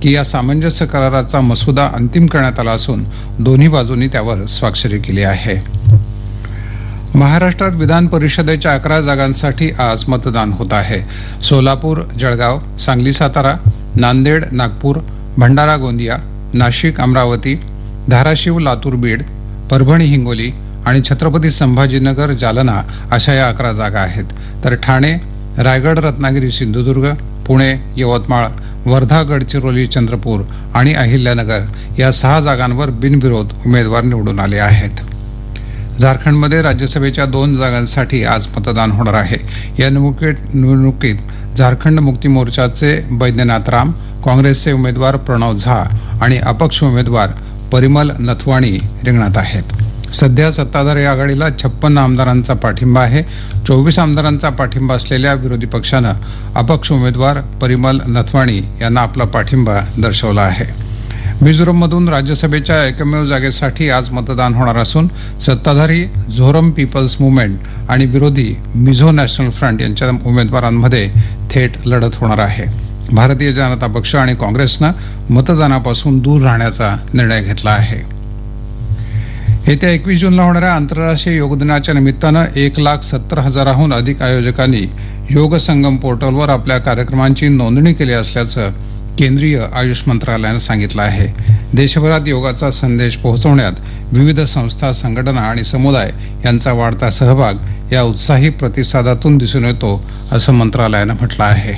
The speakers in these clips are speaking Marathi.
की या सामंजस्य कराराचा मसुदा अंतिम करण्यात आला असून दोन्ही बाजूंनी त्यावर स्वाक्षरी केली आहे. महाराष्ट्रात विधान परिषदेच्या 11 जागांसाठी आज मतदान होत आहे. सोलापूर, जळगाव, सांगली, सातारा, नांदेड, नागपूर, भंडारा, गोंदिया, नाशिक, अमरावती, धाराशिव, लातूर, बीड, परभणी, हिंगोली आणि छत्रपती संभाजीनगर, जालना अशा या 11 जागा आहेत. तर ठाणे, रायगड, रत्नागिरी, सिंधुदुर्ग, पुणे, यवतमाळ, वर्धा, गडचिरोली, चंद्रपूर आणि अहिल्यानगर या 6 जागांवर बिनविरोध उमेदवार निवडून आले आहेत. झारखंडमध्ये राज्यसभेच्या 2 जागांसाठी आज मतदान होणार आहे. या निवडणुकीत झारखंड मुक्ती मोर्चाचे बैद्यनाथ राम, काँग्रेसचे उमेदवार प्रणव झा आणि अपक्ष उमेदवार परिमल नथवाणी रिंगणात आहेत. सध्या सत्ताधारी आघाडीला 56 आमदारांचा पाठिंबा आहे. 24 आमदारांचा पाठिंबा असलेल्या विरोधी पक्षानं अपक्ष उमेदवार परिमल नथवाणी यांना आपला पाठिंबा दर्शवला आहे. मिझोरममधून राज्यसभेच्या एकमेव जागेसाठी आज मतदान होणार असून सत्ताधारी झोरम पीपल्स मुव्हमेंट आणि विरोधी मिझो नॅशनल फ्रंट यांच्या उमेदवारांमध्ये थेट लढत होणार आहे. भारतीय जनता पक्ष आणि काँग्रेसनं मतदानापासून दूर राहण्याचा निर्णय घेतला आहे. येत्या 21 जूनला होणाऱ्या आंतरराष्ट्रीय योग दिनाच्या निमित्तानं 1,70,000हून अधिक आयोजकांनी योग संगम पोर्टलवर आपल्या कार्यक्रमांची नोंदणी केली असल्याचं केंद्रीय आयुष मंत्रालयानं सांगितलं आहे. देशभरात योगाचा संदेश पोहोचवण्यात विविध संस्था, संघटना आणि समुदाय यांचा वाढता सहभाग या उत्साही प्रतिसादातून दिसून येतो असं मंत्रालयानं म्हटलं आहे.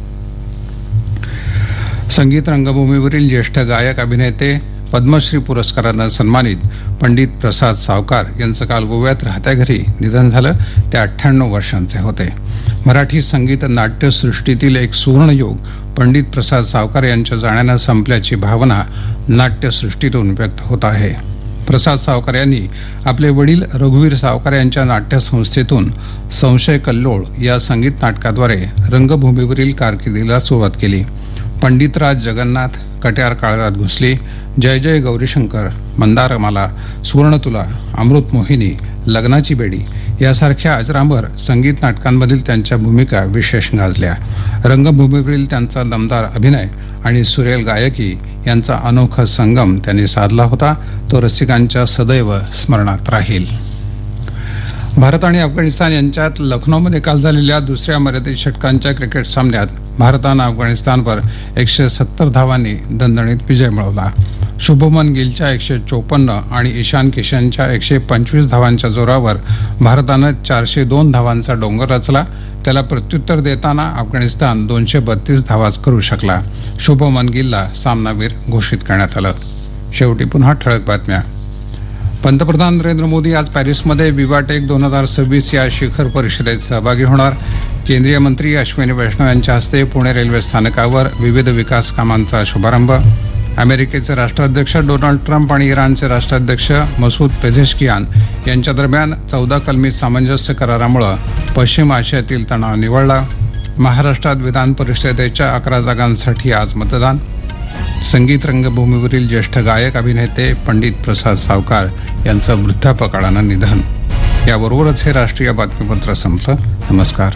संगीत रंगभूमीवरील ज्येष्ठ गायक, अभिनेते, पद्मश्री पुरस्कारानं सन्मानित पंडित प्रसाद सावकार यांचं काल गोव्यात राहत्या घरी निधन झालं. ते 98 वर्षांचे होते. मराठी संगीत नाट्यसृष्टीतील एक सुवर्णयुग पंडित प्रसाद सावकार यांच्या जाण्यानं संपल्याची भावना नाट्यसृष्टीतून व्यक्त होत आहे. प्रसाद सावकार यांनी आपले वडील रघुवीर सावकार यांच्या नाट्यसंस्थेतून संशय कल्लोळ या संगीत नाटकाद्वारे रंगभूमीवरील कारकिर्दीला सुरुवात केली. पंडितराज जगन्नाथ, कट्यार काळजात घुसली, जय जय गौरीशंकर, मंदारमाला, सुवर्णतुला, अमृत मोहिनी, लग्नाची बेडी यासारख्या अजरामर संगीत नाटकांमधील त्यांच्या भूमिका विशेष गाजल्या. रंगभूमीवरील त्यांचा दमदार अभिनय आणि सुरेल गायकी यांचा अनोखा संगम त्यांनी साधला होता. तो रसिकांच्या सदैव स्मरणात राहील. भारत आणि अफगाणिस्तान यांच्यात लखनौमध्ये काल झालेल्या दुसऱ्या मर्यादित षटकांच्या क्रिकेट सामन्यात भारतानं अफगाणिस्तानवर 170 धावांनी दणदणीत विजय मिळवला. शुभमन गिलच्या 154 आणि ईशान किशनच्या 125 धावांच्या जोरावर भारतानं 402 धावांचा डोंगर रचला. त्याला प्रत्युत्तर देताना अफगाणिस्तान 232 धावाच करू शकला. शुभमन गिलला सामनावीर घोषित करण्यात आलं. शेवटी पुन्हा ठळक बातम्या. पंतप्रधान नरेंद्र मोदी आज पॅरिसमध्ये विवाटेक 2026 या शिखर परिषदेत सहभागी होणार. केंद्रीय मंत्री अश्विनी वैष्णव यांच्या हस्ते पुणे रेल्वे स्थानकावर विविध विकास कामांचा शुभारंभ. अमेरिकेचे राष्ट्राध्यक्ष डोनाल्ड ट्रम्प आणि इराणचे राष्ट्राध्यक्ष मसूद पेझेशकियान यांच्या दरम्यान 14 कलमी सामंजस्य करारामुळे पश्चिम आशियातील तणाव निवळला. महाराष्ट्रात विधान परिषदेच्या 11 जागांसाठी आज मतदान. संगीत रंगभूमीवरील ज्येष्ठ गायक, अभिनेते पंडित प्रसाद सावकार यांचं वृद्धापकाळानं निधन. याबरोबरच हे राष्ट्रीय बातमीपत्र संपलं. नमस्कार.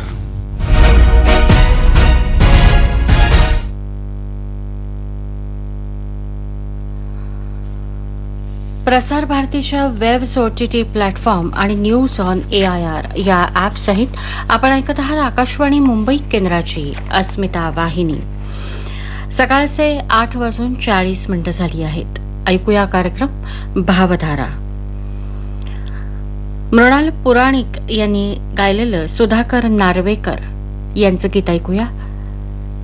प्रसार भारतीच्या वेब्स OTT प्लॅटफॉर्म आणि न्यूज ऑन AIR या ॲप सहित आपण ऐकत आहात आकाशवाणी मुंबई केंद्राची अस्मिता वाहिनी. सकाळचे 8:40 झाली आहेत. ऐकूया कार्यक्रम भावधारा. मृणाल पुराणिक यांनी गायलेलं सुधाकर नार्वेकर यांचं गीत ऐकूया.